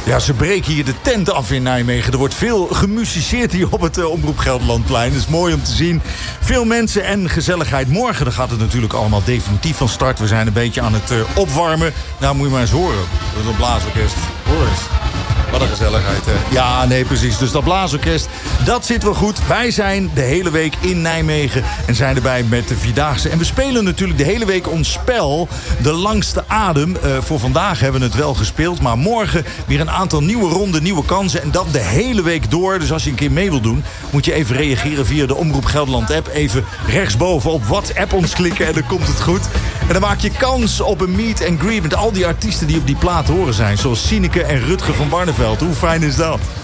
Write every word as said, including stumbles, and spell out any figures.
Ja, ze breken hier de tent af in Nijmegen. Er wordt veel gemusiceerd hier op het uh, Omroep Gelderlandplein. Dat is mooi om te zien. Veel mensen en gezelligheid. Morgen dan gaat het natuurlijk allemaal definitief van start. We zijn een beetje aan het uh, opwarmen. Nou, moet je maar eens horen. Dat is een blaasorkest. Hoor eens. Wat een gezelligheid, hè? Ja, nee, precies. Dus dat blaasorkest, dat zit wel goed. Wij zijn de hele week in Nijmegen en zijn erbij met de Vierdaagse. En we spelen natuurlijk de hele week ons spel, De Langste Adem. Uh, voor vandaag hebben we het wel gespeeld. Maar morgen weer een aantal nieuwe ronden, nieuwe kansen. En dat de hele week door. Dus als je een keer mee wil doen, moet je even reageren via de Omroep Gelderland app. Even rechtsboven op WhatsApp ons klikken en dan komt het goed. En dan maak je kans op een meet and greet met al die artiesten die op die plaat horen zijn. Zoals Sineke en Rutger van Barneveld. Hoe fijn is dat?